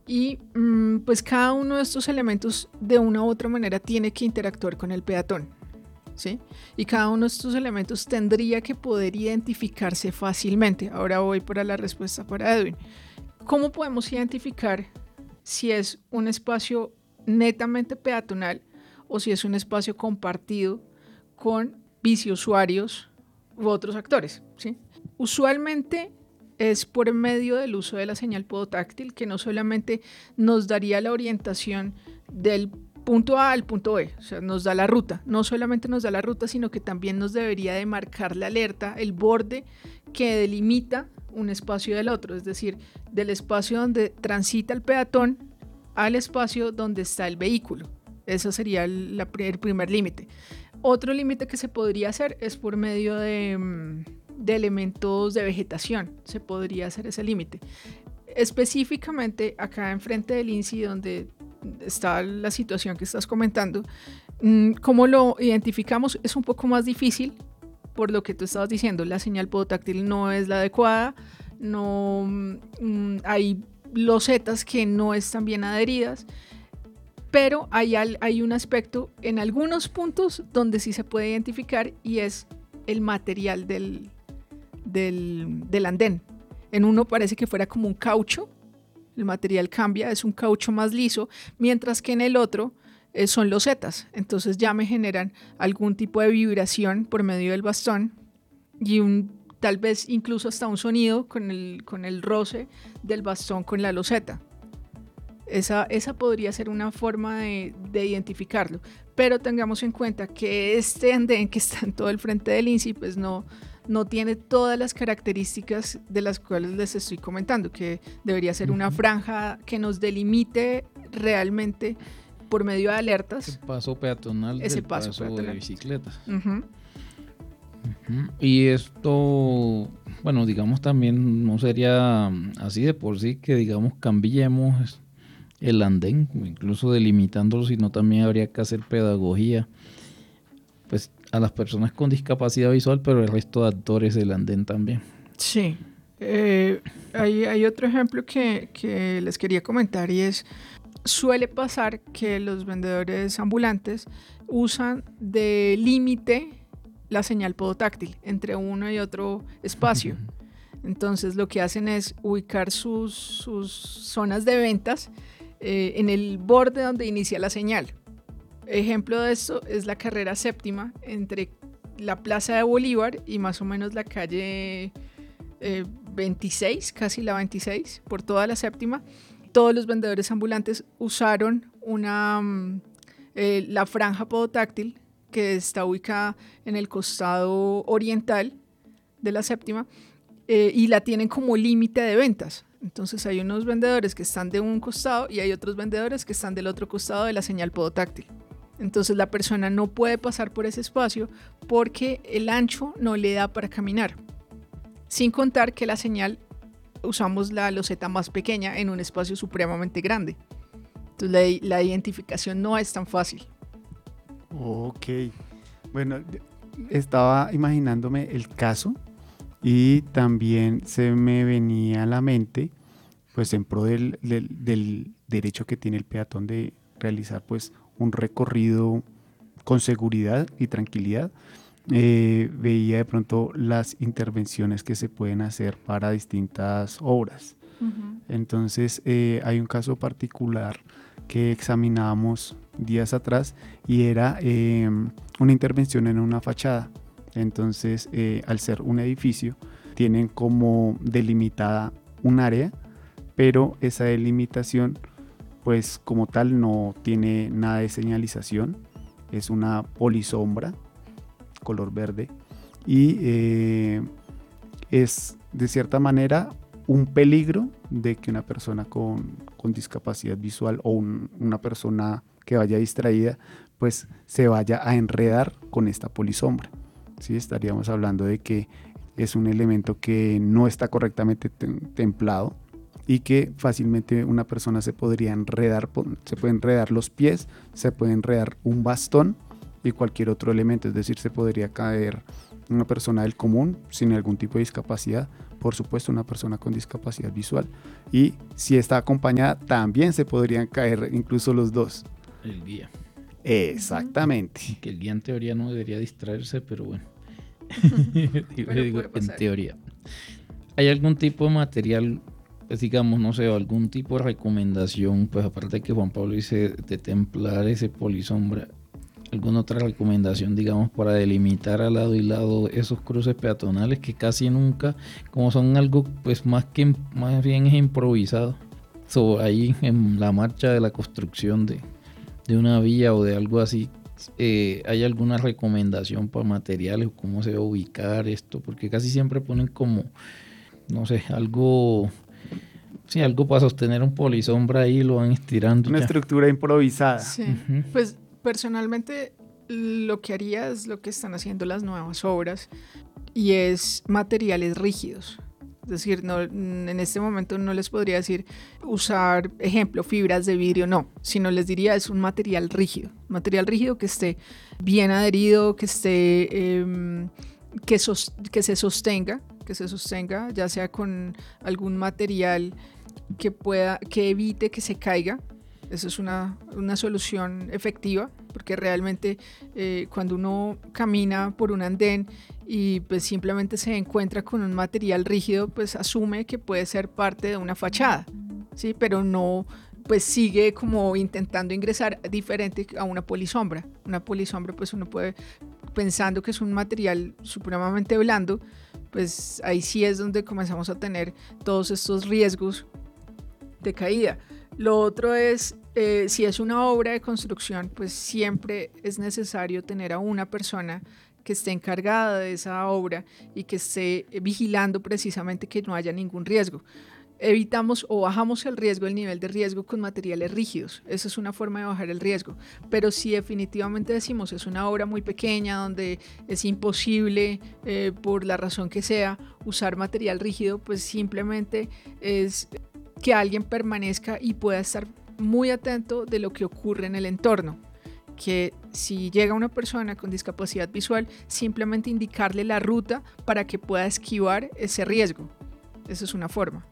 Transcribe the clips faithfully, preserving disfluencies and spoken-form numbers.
y mmm, pues cada uno de estos elementos de una u otra manera tiene que interactuar con el peatón, ¿sí? Y cada uno de estos elementos tendría que poder identificarse fácilmente. Ahora voy para la respuesta para Edwin. ¿Cómo podemos identificar si es un espacio netamente peatonal o si es un espacio compartido con biciusuarios u otros actores, ¿sí? Usualmente es por medio del uso de la señal podotáctil, que no solamente nos daría la orientación del punto A al punto B, o sea, nos da la ruta, no solamente nos da la ruta, sino que también nos debería de marcar la alerta, el borde que delimita un espacio del otro, es decir, del espacio donde transita el peatón al espacio donde está el vehículo. Ese sería el, la, el primer límite. Otro límite que se podría hacer es por medio de, de elementos de vegetación, se podría hacer ese límite. Específicamente acá enfrente del INSI, donde está la situación que estás comentando, ¿cómo lo identificamos? Es un poco más difícil por lo que tú estabas diciendo, la señal podotáctil no es la adecuada, no, mmm, hay losetas que no están bien adheridas, pero hay, hay un aspecto en algunos puntos donde sí se puede identificar y es el material del, del, del andén. En uno parece que fuera como un caucho, el material cambia, es un caucho más liso, mientras que en el otro eh, son losetas, entonces ya me generan algún tipo de vibración por medio del bastón y un, tal vez incluso hasta un sonido con el, con el roce del bastón con la loseta. Esa, esa podría ser una forma de, de identificarlo, pero tengamos en cuenta que este andén que está en todo el frente del INSI pues no, no tiene todas las características de las cuales les estoy comentando, que debería ser una franja que nos delimite realmente por medio de alertas. El paso peatonal ese del paso, paso peatonal de bicicletas. Uh-huh. Uh-huh. Y esto, bueno, digamos también no sería así de por sí que digamos cambiemos el andén, incluso delimitándolo, sino también habría que hacer pedagogía pues a las personas con discapacidad visual, pero el resto de actores del andén también. Sí, eh, hay, hay otro ejemplo que, que les quería comentar y es, suele pasar que los vendedores ambulantes usan de límite la señal podotáctil entre uno y otro espacio. Entonces lo que hacen es ubicar sus, sus zonas de ventas eh, en el borde donde inicia la señal. Ejemplo de esto es la carrera séptima entre la Plaza de Bolívar y más o menos la calle eh, veintiséis, casi la veintiséis, por toda la séptima. Todos los vendedores ambulantes usaron una, eh, la franja podotáctil que está ubicada en el costado oriental de la séptima eh, y la tienen como límite de ventas. Entonces hay unos vendedores que están de un costado y hay otros vendedores que están del otro costado de la señal podotáctil. Entonces la persona no puede pasar por ese espacio porque el ancho no le da para caminar. Sin contar que la señal usamos la loseta más pequeña en un espacio supremamente grande. Entonces la, la identificación no es tan fácil. Ok. Bueno, estaba imaginándome el caso y también se me venía a la mente, pues en pro del, del, del derecho que tiene el peatón de realizar pues un recorrido con seguridad y tranquilidad. Eh, veía de pronto las intervenciones que se pueden hacer para distintas obras. Uh-huh. Entonces eh, hay un caso particular que examinábamos días atrás y era eh, una intervención en una fachada. Entonces eh, al ser un edificio tienen como delimitada un área, pero esa delimitación pues como tal no tiene nada de señalización, es una polisombra color verde y eh, es de cierta manera un peligro de que una persona con, con discapacidad visual o un, una persona que vaya distraída pues se vaya a enredar con esta polisombra, ¿sí? Estaríamos hablando de que es un elemento que no está correctamente tem- templado y que fácilmente una persona se podría enredar, se puede enredar los pies, se puede enredar un bastón y cualquier otro elemento, es decir, se podría caer una persona del común sin algún tipo de discapacidad por supuesto una persona con discapacidad visual. Y si está acompañada, también se podrían caer incluso los dos. El guía. Exactamente. Que el guía en teoría no debería distraerse, pero bueno. digo, Bueno, digo, puede en pasar. teoría. ¿Hay algún tipo de material, pues digamos, no sé, algún tipo de recomendación, pues aparte de que Juan Pablo dice de templar ese polisombra, alguna otra recomendación, digamos, para delimitar al lado y lado esos cruces peatonales que casi nunca, como son algo pues más que más bien es improvisado, so, ahí en la marcha de la construcción de, de una vía o de algo así, eh, ¿hay alguna recomendación para materiales o cómo se va a ubicar esto? Porque casi siempre ponen como, no sé, algo, sí, algo para sostener un polisombra ahí, lo van estirando. Una ya. estructura improvisada. Sí, Ujú. pues personalmente lo que haría es lo que están haciendo las nuevas obras y es materiales rígidos. Es decir, no, en este momento no les podría decir usar, ejemplo, fibras de vidrio, no, sino les diría es un material rígido, material rígido que esté bien adherido, que esté, eh, que, sos, que se sostenga, que se sostenga, ya sea con algún material que pueda, que evite que se caiga. Esa es una, una solución efectiva, porque realmente eh, cuando uno camina por un andén y pues simplemente se encuentra con un material rígido, pues asume que puede ser parte de una fachada, ¿sí? Pero no, pues sigue como intentando ingresar diferente a una polisombra. Una polisombra, pues uno puede, pensando que es un material supremamente blando, pues ahí sí es donde comenzamos a tener todos estos riesgos de caída. Lo otro es, eh, si es una obra de construcción, pues siempre es necesario tener a una persona que esté encargada de esa obra y que esté vigilando precisamente que no haya ningún riesgo. Evitamos o bajamos el riesgo, el nivel de riesgo con materiales rígidos. Esa es una forma de bajar el riesgo. Pero si definitivamente decimos es una obra muy pequeña donde es imposible, eh, por la razón que sea, usar material rígido, pues simplemente es que alguien permanezca y pueda estar muy atento de lo que ocurre en el entorno. Que si llega una persona con discapacidad visual, simplemente indicarle la ruta para que pueda esquivar ese riesgo. Esa es una forma.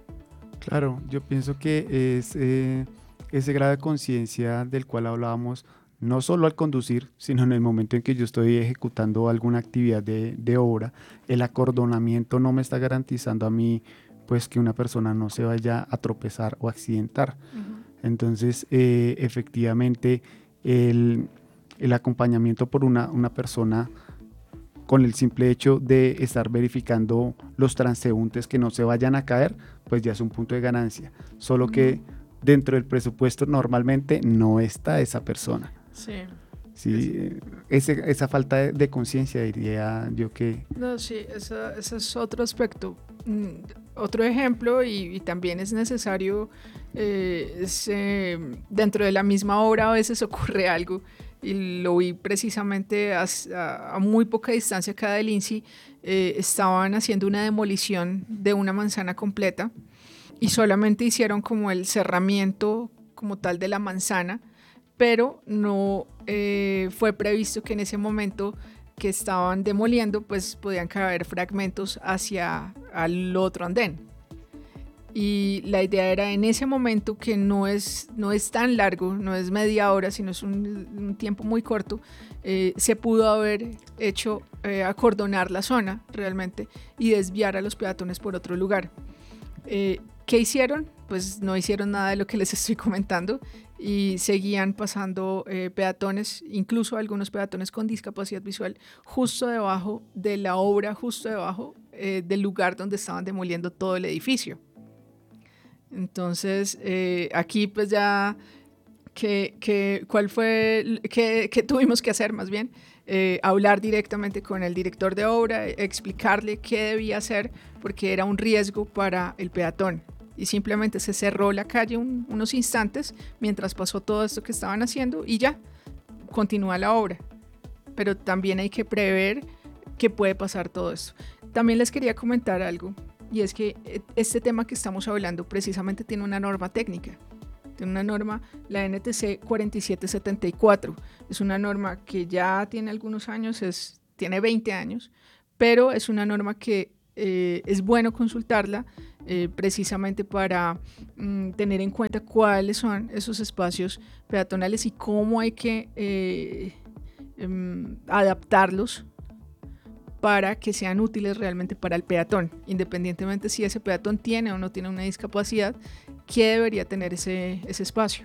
Claro, yo pienso que es eh, ese grado de conciencia del cual hablábamos, no solo al conducir, sino en el momento en que yo estoy ejecutando alguna actividad de, de obra. El acordonamiento no me está garantizando a mí pues que una persona no se vaya a tropezar o accidentar. Uh-huh. Entonces, eh, efectivamente, el, el acompañamiento por una, una persona con el simple hecho de estar verificando los transeúntes que no se vayan a caer, pues ya es un punto de ganancia. Solo uh-huh. que dentro del presupuesto normalmente no está esa persona. Sí. Sí, ese, esa falta de, de conciencia, diría yo que... No, sí, ese es otro aspecto. Mm, otro ejemplo, y, y también es necesario, eh, es, eh, dentro de la misma obra a veces ocurre algo, y lo vi precisamente a, a, a muy poca distancia acá del I N S I, eh, estaban haciendo una demolición de una manzana completa y solamente hicieron como el cerramiento como tal de la manzana, pero no eh, fue previsto que en ese momento que estaban demoliendo, pues podían caer fragmentos hacia el otro andén. Y la idea era en ese momento, que no es, no es tan largo, no es media hora, sino es un, un tiempo muy corto, eh, se pudo haber hecho eh, acordonar la zona realmente y desviar a los peatones por otro lugar. Eh, ¿Qué hicieron? Pues no hicieron nada de lo que les estoy comentando y seguían pasando eh, peatones, incluso algunos peatones con discapacidad visual, justo debajo de la obra, justo debajo eh, del lugar donde estaban demoliendo todo el edificio. Entonces, eh, aquí pues ya, ¿qué, qué, ¿cuál fue, qué, qué tuvimos que hacer más bien? Eh, hablar directamente con el director de obra, explicarle qué debía hacer, porque era un riesgo para el peatón. Y simplemente se cerró la calle un, unos instantes mientras pasó todo esto que estaban haciendo y ya, continúa la obra. Pero también hay que prever que puede pasar todo esto. También les quería comentar algo, y es que este tema que estamos hablando precisamente tiene una norma técnica. Tiene una norma, la N T C cuarenta y siete setenta y cuatro. Es una norma que ya tiene algunos años, es, tiene veinte años, pero es una norma que eh, es bueno consultarla eh, precisamente para mm, tener en cuenta cuáles son esos espacios peatonales y cómo hay que eh, eh, adaptarlos para que sean útiles realmente para el peatón, independientemente si ese peatón tiene o no tiene una discapacidad, ¿qué debería tener ese, ese espacio?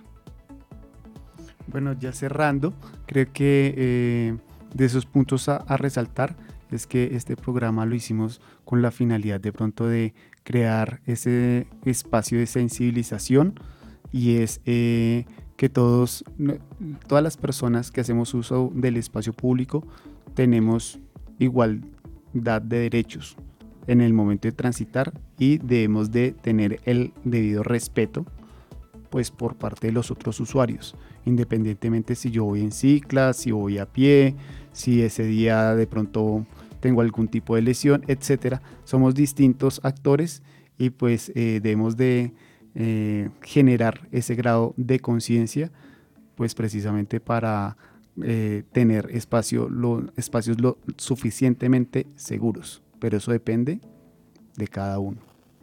Bueno, ya cerrando, creo que eh, de esos puntos a, a resaltar es que este programa lo hicimos con la finalidad de pronto de crear ese espacio de sensibilización y es eh, que todos, todas las personas que hacemos uso del espacio público tenemos igualdad de derechos en el momento de transitar y debemos de tener el debido respeto pues por parte de los otros usuarios, independientemente si yo voy en cicla, si voy a pie, si ese día de pronto tengo algún tipo de lesión, etcétera. Somos distintos actores y pues eh, debemos de eh, generar ese grado de conciencia pues precisamente para eh, tener espacio, lo, espacios lo suficientemente seguros, pero eso depende de cada uno.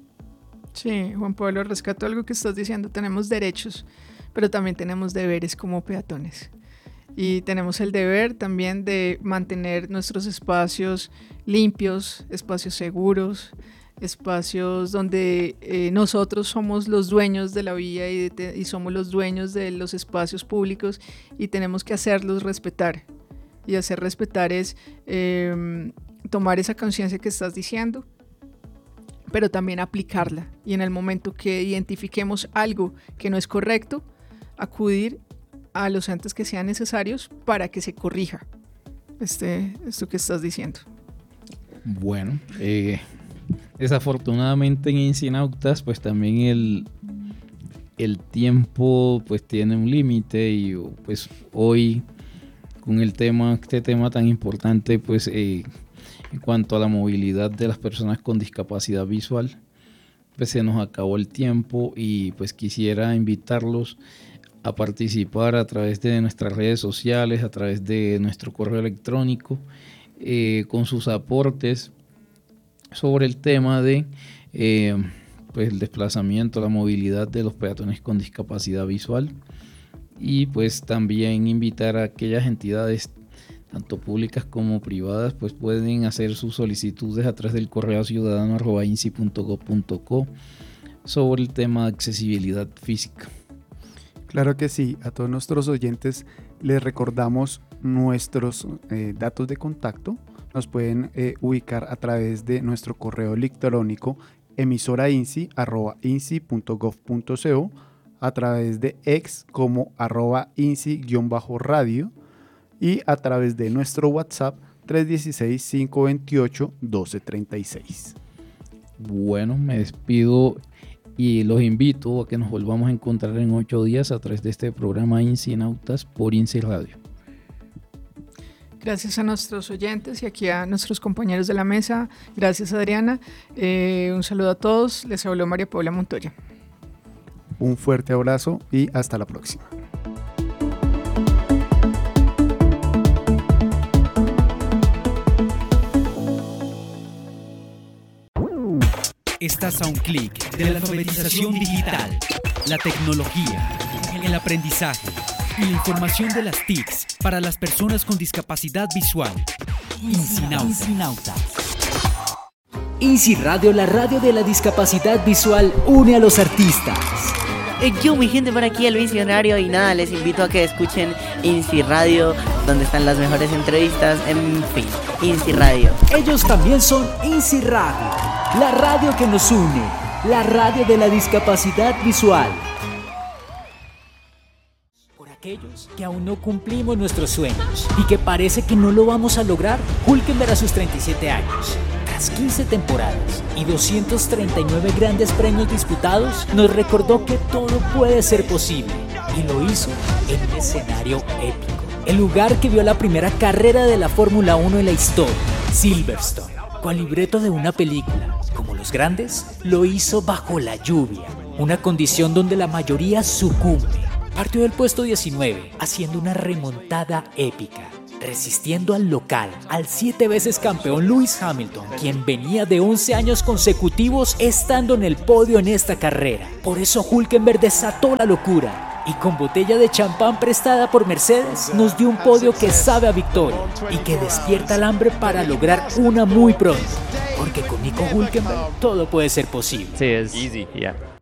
Sí, Juan Pablo, rescato algo que estás diciendo, tenemos derechos, pero también tenemos deberes como peatones. Y tenemos el deber también de mantener nuestros espacios limpios, espacios seguros, espacios donde eh, nosotros somos los dueños de la vía y, de, y somos los dueños de los espacios públicos y tenemos que hacerlos respetar. Y hacer respetar es eh, tomar esa conciencia que estás diciendo, pero también aplicarla. Y en el momento que identifiquemos algo que no es correcto, acudir a los entes que sean necesarios para que se corrija este, esto que estás diciendo. Bueno, eh, desafortunadamente en Incinautas pues también el, el tiempo pues tiene un límite y pues hoy con el tema, este tema tan importante pues eh, en cuanto a la movilidad de las personas con discapacidad visual, pues se nos acabó el tiempo y pues quisiera invitarlos a participar a través de nuestras redes sociales, a través de nuestro correo electrónico, eh, con sus aportes sobre el tema de eh, pues el desplazamiento, la movilidad de los peatones con discapacidad visual y pues también invitar a aquellas entidades tanto públicas como privadas, pues pueden hacer sus solicitudes a través del correo ciudadano arroba insi punto gob punto co sobre el tema de accesibilidad física. Claro que sí, a todos nuestros oyentes les recordamos nuestros eh, datos de contacto. Nos pueden eh, ubicar a través de nuestro correo electrónico emisorainsi arroba insi punto gob punto co, a través de ex como arroba insi-radio y a través de nuestro WhatsApp tres uno seis, cinco dos ocho, uno dos tres seis. Bueno, me despido y los invito a que nos volvamos a encontrar en ocho días a través de este programa Incinautas por INSI Radio. Gracias a nuestros oyentes y aquí a nuestros compañeros de la mesa. Gracias, Adriana. Eh, un saludo a todos. Les habló María Paula Montoya. Un fuerte abrazo y hasta la próxima. Estás a un clic de la alfabetización digital, la tecnología, el aprendizaje y la información de las T I Cs para las personas con discapacidad visual. Incinautas. INSI Radio, la radio de la discapacidad visual, une a los artistas. Eh, yo, mi gente, por aquí el visionario y nada, les invito a que escuchen INSI Radio, donde están las mejores entrevistas, en fin, INSI Radio. Ellos también son INSI Radio, la radio que nos une, la radio de la discapacidad visual. Por aquellos que aún no cumplimos nuestros sueños y que parece que no lo vamos a lograr, Hülkenberg a sus treinta y siete años, tras quince temporadas y doscientos treinta y nueve grandes premios disputados, nos recordó que todo puede ser posible y lo hizo en un escenario épico. El lugar que vio la primera carrera de la Fórmula uno en la historia, Silverstone, con libreto de una película. Como los grandes, lo hizo bajo la lluvia, una condición donde la mayoría sucumbe. Partió del puesto diecinueve, haciendo una remontada épica. resistiendo al local, al siete veces campeón Lewis Hamilton, quien venía de once años consecutivos estando en el podio en esta carrera. Por eso Hülkenberg desató la locura y con botella de champán prestada por Mercedes nos dio un podio que sabe a victoria y que despierta el hambre para lograr una muy pronto, porque con Nico Hülkenberg todo puede ser posible. Sí, es easy, yeah.